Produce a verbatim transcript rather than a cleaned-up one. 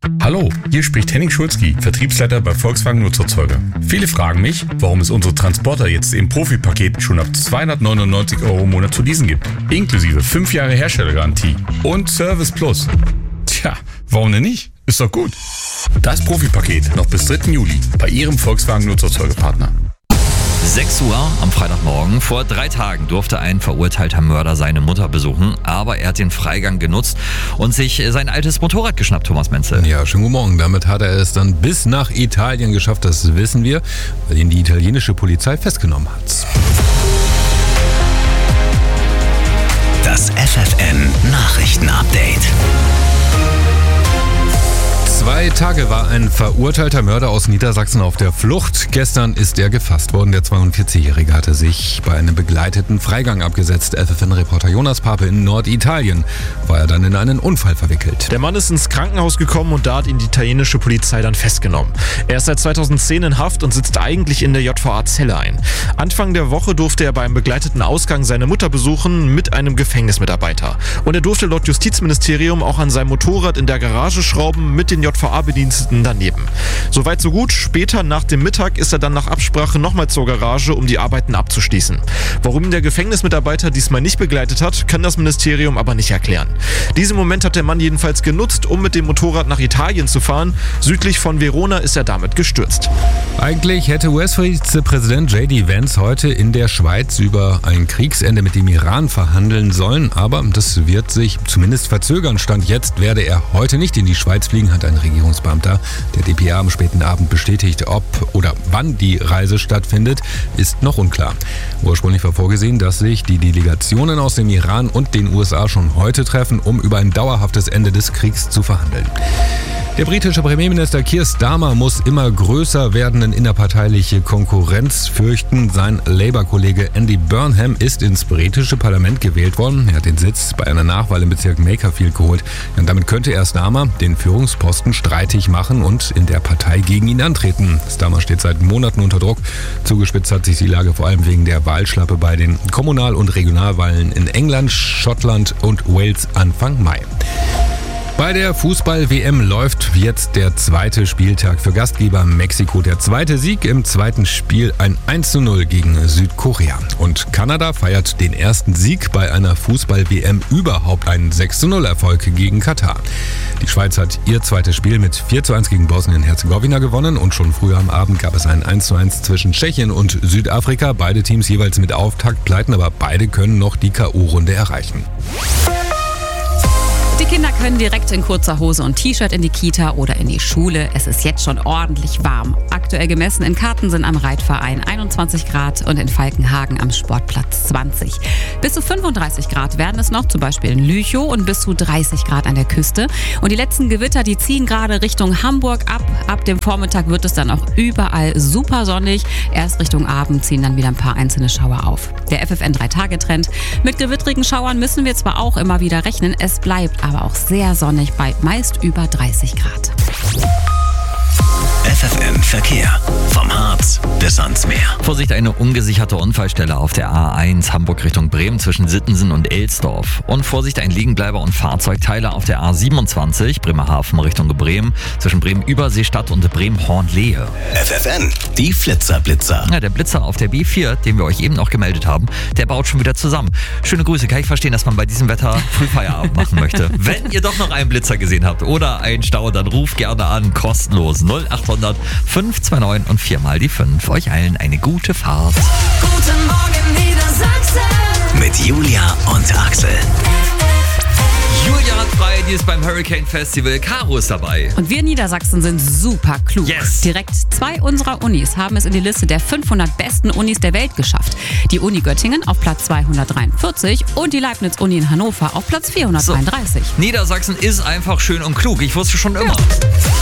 Hallo, hier spricht Henning Schulzki, Vertriebsleiter bei Volkswagen Nutzerzeuger. Viele fragen mich, warum es unsere Transporter jetzt im Profi-Paket schon ab zweihundertneunundneunzig Euro im Monat zu leasen gibt. Inklusive fünf Jahre Herstellergarantie und Service Plus. Tja, warum denn nicht? Ist doch gut. Das Profi-Paket noch bis dritten Juli bei Ihrem Volkswagen Nutzerzeugerpartner. sechs Uhr am Freitagmorgen. Vor drei Tagen durfte ein verurteilter Mörder seine Mutter besuchen, aber er hat den Freigang genutzt und sich sein altes Motorrad geschnappt, Thomas Menzel. Ja, schönen guten Morgen. Damit hat er es dann bis nach Italien geschafft, das wissen wir, weil ihn die italienische Polizei festgenommen hat. Das F F N Nachrichten-Update. Zwei Tage war ein verurteilter Mörder aus Niedersachsen auf der Flucht. Gestern ist er gefasst worden. Der zweiundvierzigjährige hatte sich bei einem begleiteten Freigang abgesetzt. F F N-Reporter Jonas Pape in Norditalien war er dann in einen Unfall verwickelt. Der Mann ist ins Krankenhaus gekommen und da hat ihn die italienische Polizei dann festgenommen. Er ist seit zweitausendzehn in Haft und sitzt eigentlich in der J V A-Zelle ein. Anfang der Woche durfte er beim begleiteten Ausgang seine Mutter besuchen mit einem Gefängnismitarbeiter. Und er durfte laut Justizministerium auch an seinem Motorrad in der Garage schrauben mit den J V A-Bediensteten daneben. Soweit so gut. Später nach dem Mittag ist er dann nach Absprache nochmal zur Garage, um die Arbeiten abzuschließen. Warum ihn der Gefängnismitarbeiter diesmal nicht begleitet hat, kann das Ministerium aber nicht erklären. Diesen Moment hat der Mann jedenfalls genutzt, um mit dem Motorrad nach Italien zu fahren. Südlich von Verona ist er damit gestürzt. Eigentlich hätte U S-Vizepräsident J D Vance heute in der Schweiz über ein Kriegsende mit dem Iran verhandeln sollen, aber das wird sich zumindest verzögern. Stand jetzt werde er heute nicht in die Schweiz fliegen, hat ein Regierungsbeamter der D P A am späten Abend bestätigt. Ob oder wann die Reise stattfindet, ist noch unklar. Ursprünglich war vorgesehen, dass sich die Delegationen aus dem Iran und den U S A schon heute treffen, um über ein dauerhaftes Ende des Kriegs zu verhandeln. Der britische Premierminister Keir Starmer muss immer größer werdenden innerparteiliche Konkurrenz fürchten. Sein Labour-Kollege Andy Burnham ist ins britische Parlament gewählt worden. Er hat den Sitz bei einer Nachwahl im Bezirk Makerfield geholt. Und damit könnte er Starmer den Führungsposten streitig machen und in der Partei gegen ihn antreten. Starmer steht seit Monaten unter Druck. Zugespitzt hat sich die Lage vor allem wegen der Wahlschlappe bei den Kommunal- und Regionalwahlen in England, Schottland und Wales Anfang Mai. Bei der Fußball-W M läuft jetzt der zweite Spieltag für Gastgeber Mexiko. Der zweite Sieg im zweiten Spiel, ein eins zu null gegen Südkorea. Und Kanada feiert den ersten Sieg bei einer Fußball-W M überhaupt, einen sechs zu null Erfolg gegen Katar. Die Schweiz hat ihr zweites Spiel mit vier zu eins gegen Bosnien-Herzegowina gewonnen und schon früher am Abend gab es ein eins zu eins zwischen Tschechien und Südafrika. Beide Teams jeweils mit Auftaktpleiten, aber beide können noch die K O-Runde erreichen. Die Kinder können direkt in kurzer Hose und T-Shirt in die Kita oder in die Schule. Es ist jetzt schon ordentlich warm. Aktuell gemessen in Kartensen am Reitverein einundzwanzig Grad und in Falkenhagen am Sportplatz zwanzig. Bis zu fünfunddreißig Grad werden es noch, zum Beispiel in Lüchow, und bis zu dreißig Grad an der Küste. Und die letzten Gewitter, die ziehen gerade Richtung Hamburg ab. Ab dem Vormittag wird es dann auch überall super sonnig. Erst Richtung Abend ziehen dann wieder ein paar einzelne Schauer auf. Der F F N drei Tage Trend. Mit gewittrigen Schauern müssen wir zwar auch immer wieder rechnen, es bleibt aber auch sehr sonnig bei meist über dreißig Grad. F F N Verkehr. Vom Harz bis ans Meer. Vorsicht, eine ungesicherte Unfallstelle auf der A eins Hamburg Richtung Bremen zwischen Sittensen und Elsdorf. Und Vorsicht, ein Liegenbleiber und Fahrzeugteile auf der A siebenundzwanzig Bremerhaven Richtung Bremen zwischen Bremen-Überseestadt und Bremen-Hornlehe. F F N, die Flitzer-Blitzer. Ja, der Blitzer auf der B vier, den wir euch eben noch gemeldet haben, der baut schon wieder zusammen. Schöne Grüße, kann ich verstehen, dass man bei diesem Wetter früh Feierabend machen möchte. Wenn ihr doch noch einen Blitzer gesehen habt oder einen Stau, dann ruft gerne an, kostenlos null achthundert fünf zwei neun und viermal die fünf. Euch allen eine gute Fahrt. Guten Morgen Niedersachsen. Mit Julia und Axel. Julia hat frei, die ist beim Hurricane Festival. Caro ist dabei. Und wir Niedersachsen sind super klug. Yes. Direkt zwei unserer Unis haben es in die Liste der fünfhundert besten Unis der Welt geschafft. Die Uni Göttingen auf Platz zweihundertdreiundvierzig und die Leibniz-Uni in Hannover auf Platz vierhundertdreiunddreißig. So. Niedersachsen ist einfach schön und klug. Ich wusste schon immer. Ja.